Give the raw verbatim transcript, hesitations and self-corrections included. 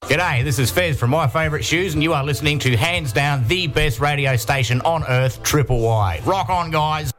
G'day, this is Fez from My Favourite Shoes, and you are listening to hands down the best radio station on earth, Triple Y. Rock on, guys.